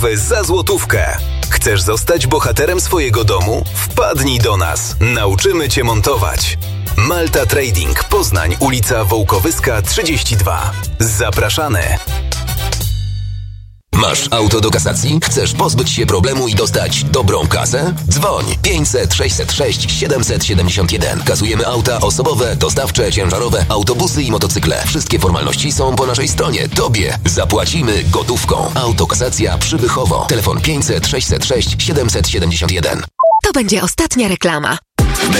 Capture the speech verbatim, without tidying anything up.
gotowy za złotówkę. Chcesz zostać bohaterem swojego domu? Wpadnij do nas. Nauczymy Cię montować. Malta Trading, Poznań, ulica Wołkowyska trzydzieści dwa. Zapraszamy. Masz auto do kasacji? Chcesz pozbyć się problemu i dostać dobrą kasę? Dzwoń pięćset sześćset sześć siedemset siedemdziesiąt jeden. Kasujemy auta osobowe, dostawcze, ciężarowe, autobusy i motocykle. Wszystkie formalności są po naszej stronie. Tobie zapłacimy gotówką. Autokasacja Przybychowo. Telefon pięćset sześćset sześć siedemset siedemdziesiąt jeden. To będzie ostatnia reklama.